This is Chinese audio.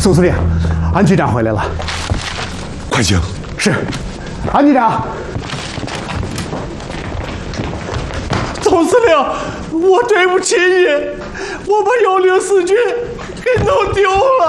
宋司令，安局长回来了。 快请。 是，安局长。 总司令，我对不起你，我把幽灵4军给弄丢了。